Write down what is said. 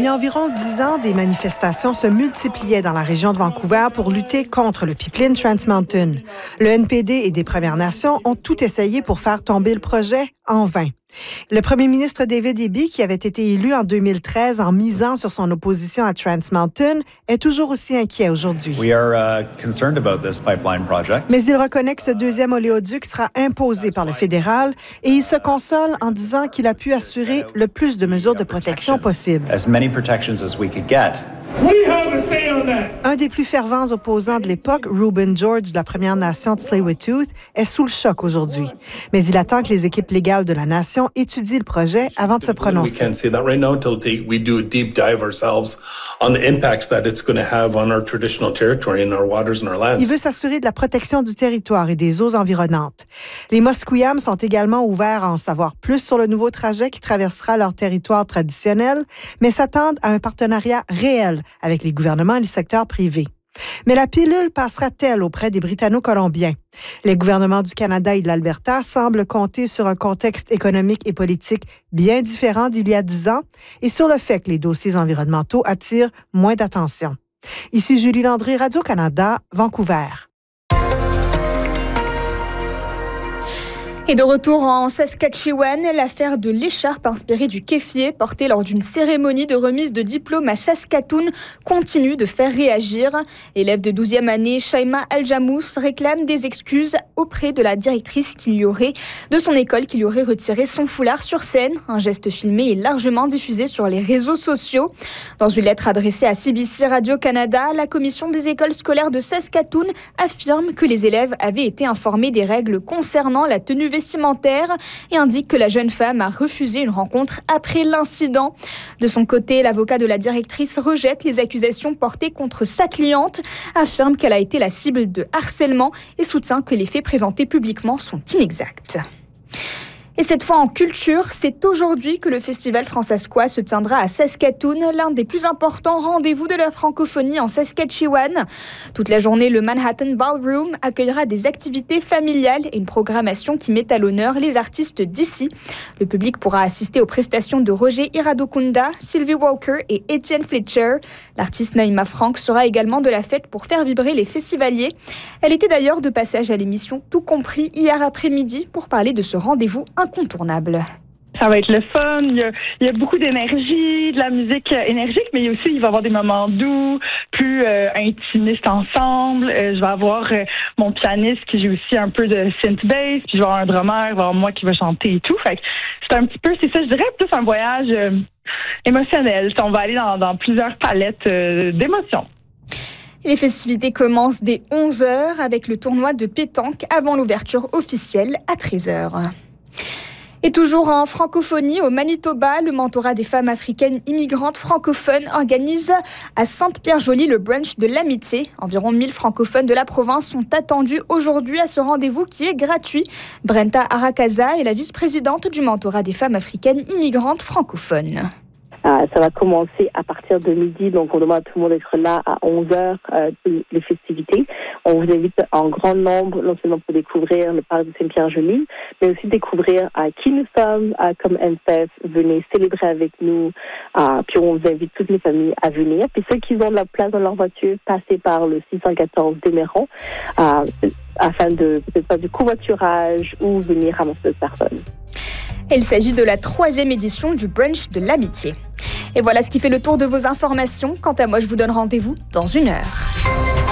Il y a environ 10 ans, des manifestations se multipliaient dans la région de Vancouver pour lutter contre le pipeline Trans Mountain. Le NPD et des Premières Nations ont tout essayé pour faire tomber le projet, en vain. Le premier ministre David Eby, qui avait été élu en 2013 en misant sur son opposition à Trans Mountain, est toujours aussi inquiet aujourd'hui. We are concerned about this pipeline project. Mais il reconnaît que ce deuxième oléoduc sera imposé par le fédéral et il se console en disant qu'il a pu assurer le plus de mesures de protection possible. As many protections as we could get. Un des plus fervents opposants de l'époque, Reuben George de la Première Nation de Tsleil-Waututh, est sous le choc aujourd'hui. Mais il attend que les équipes légales de la nation étudient le projet avant de se prononcer. Il veut s'assurer de la protection du territoire et des eaux environnantes. Les Musqueam sont également ouverts à en savoir plus sur le nouveau trajet qui traversera leur territoire traditionnel, mais s'attendent à un partenariat réel avec les gouvernements et le secteur privé. Mais la pilule passera-t-elle auprès des Britanno-Colombiens? Les gouvernements du Canada et de l'Alberta semblent compter sur un contexte économique et politique bien différent d'il y a 10 ans et sur le fait que les dossiers environnementaux attirent moins d'attention. Ici Julie Landry, Radio-Canada, Vancouver. Et de retour en Saskatchewan, l'affaire de l'écharpe inspirée du kéfier portée lors d'une cérémonie de remise de diplôme à Saskatoon continue de faire réagir. Élève de 12e année, Shaima Aljamous réclame des excuses auprès de la directrice de son école qui lui aurait retiré son foulard sur scène. Un geste filmé et largement diffusé sur les réseaux sociaux. Dans une lettre adressée à CBC Radio-Canada, la commission des écoles scolaires de Saskatoon affirme que les élèves avaient été informés des règles concernant la tenue vestimentaire et indique que la jeune femme a refusé une rencontre après l'incident. De son côté, l'avocat de la directrice rejette les accusations portées contre sa cliente, affirme qu'elle a été la cible de harcèlement et soutient que les faits présentés publiquement sont inexacts. Et cette fois en culture, c'est aujourd'hui que le Festival Francescois se tiendra à Saskatoon, l'un des plus importants rendez-vous de la francophonie en Saskatchewan. Toute la journée, le Manhattan Ballroom accueillera des activités familiales et une programmation qui met à l'honneur les artistes d'ici. Le public pourra assister aux prestations de Roger Iradokunda, Sylvie Walker et Etienne Fletcher. L'artiste Naïma Frank sera également de la fête pour faire vibrer les festivaliers. Elle était d'ailleurs de passage à l'émission Tout compris hier après-midi pour parler de ce rendez-vous incontournable. Ça va être le fun, il y a beaucoup d'énergie, de la musique énergique, mais aussi il va y avoir des moments doux, plus intimistes ensemble. Je vais avoir mon pianiste qui joue aussi un peu de synth bass, puis je vais avoir un drummer, il va y avoir moi qui va chanter et tout. Fait que c'est un petit peu, c'est ça, je dirais plus un voyage émotionnel. On va aller dans plusieurs palettes d'émotions. Les festivités commencent dès 11h avec le tournoi de pétanque avant l'ouverture officielle à 13h. Et toujours en francophonie, au Manitoba, le mentorat des femmes africaines immigrantes francophones organise à Sainte-Pierre-Jolie le brunch de l'amitié. Environ 1000 francophones de la province sont attendus aujourd'hui à ce rendez-vous qui est gratuit. Brenta Arakaza est la vice-présidente du mentorat des femmes africaines immigrantes francophones. Ça va commencer à partir de midi, donc on demande à tout le monde d'être là à 11h, les festivités. On vous invite en grand nombre, non seulement pour découvrir le parc de Sainte-Pierre-Jolie, mais aussi découvrir qui nous sommes, comme NSF, venez célébrer avec nous, puis on vous invite toutes les familles à venir. Puis ceux qui ont de la place dans leur voiture, passez par le 614 d'Émeron, afin de peut-être faire du covoiturage ou venir ramasser d'autres personnes. Il s'agit de la 3e édition du brunch de l'amitié. Et voilà ce qui fait le tour de vos informations. Quant à moi, je vous donne rendez-vous dans 1 heure.